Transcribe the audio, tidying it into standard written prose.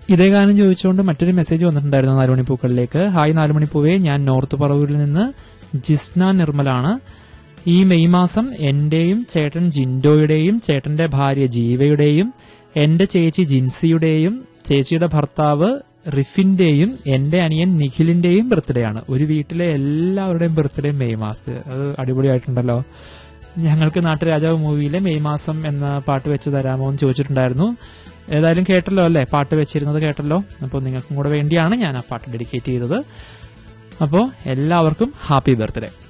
ഇതേ ഗാനം ചോദിച്ചുകൊണ്ട് മറ്റൊരു മെസ്സേജ് വന്നിട്ടുണ്ടായിരുന്നു നാലുമണിപ്പൂക്കളിലേക്ക്. ഹായ് നാലുമണിപ്പൂവേ, ഞാൻ നോർത്ത് പറവൂരിൽ നിന്ന് ജിസ്ന നിർമ്മലാണ്. ഈ മെയ് മാസം എന്റെയും ചേട്ടൻ ജിൻഡോയുടെയും ചേട്ടന്റെ ഭാര്യ ജീവയുടെയും എന്റെ ചേച്ചി ജിൻസിയുടെയും ചേച്ചിയുടെ ഭർത്താവ് റിഫിന്റെയും എന്റെ അനിയൻ നിഖിലിന്റെയും ബർത്ത്ഡേ ആണ്. ഒരു വീട്ടിലെ എല്ലാവരുടെയും ബർത്ത്ഡേ മെയ് മാസത്തിൽ. അത് അടിപൊളിയായിട്ടുണ്ടല്ലോ. ഞങ്ങൾക്ക് നാട്ടുരാജാവ് മൂവിയിലെ മെയ് മാസം എന്ന പാട്ട് വെച്ച് തരാമോ എന്ന് ചോദിച്ചിട്ടുണ്ടായിരുന്നു. ഏതായാലും കേട്ടല്ലോ അല്ലേ, പാട്ട് വെച്ചിരുന്നത് കേട്ടല്ലോ. അപ്പോൾ നിങ്ങൾക്കും കൂടെ വേണ്ടിയാണ് ഞാൻ ആ പാട്ട് ഡെഡിക്കേറ്റ് ചെയ്തത്. അപ്പോൾ എല്ലാവർക്കും ഹാപ്പി ബർത്ത്ഡേ.